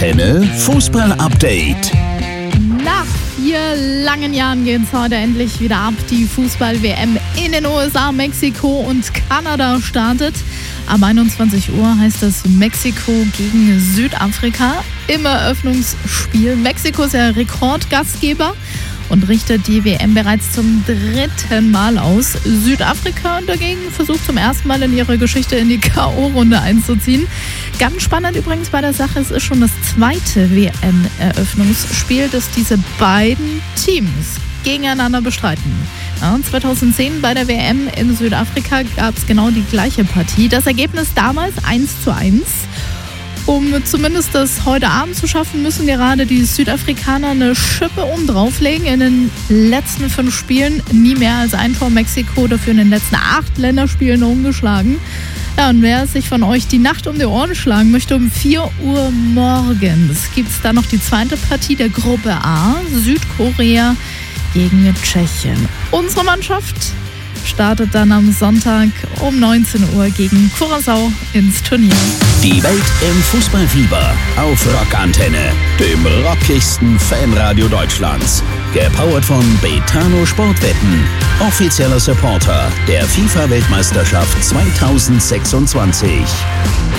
Henne Fußball-Update. Nach 4 langen Jahren geht es heute endlich wieder ab. Die Fußball-WM in den USA, Mexiko und Kanada startet. Ab 21 Uhr heißt es Mexiko gegen Südafrika im Eröffnungsspiel. Mexiko ist ja Rekordgastgeber und richtet die WM bereits zum 3. Mal aus. Südafrika dagegen versucht zum ersten Mal in ihrer Geschichte in die K.O.-Runde einzuziehen. Ganz spannend übrigens bei der Sache, es ist schon das 2. WM-Eröffnungsspiel, das diese beiden Teams gegeneinander bestreiten. Ja, 2010 bei der WM in Südafrika gab es genau die gleiche Partie. Das Ergebnis damals 1:1. Um zumindest das heute Abend zu schaffen, müssen gerade die Südafrikaner eine Schippe drauflegen. In den letzten 5 Spielen nie mehr als ein Tor. Mexiko dafür in den letzten 8 Länderspielen ungeschlagen. Ja, und wer sich von euch die Nacht um die Ohren schlagen möchte, um 4 Uhr morgens gibt es dann noch die zweite Partie der Gruppe A, Südkorea gegen Tschechien. Unsere Mannschaft startet dann am Sonntag um 19 Uhr gegen Curaçao ins Turnier. Die Welt im Fußballfieber auf Rockantenne, dem rockigsten Fanradio Deutschlands. Gepowert von Betano Sportwetten, offizieller Supporter der FIFA-Weltmeisterschaft 2026.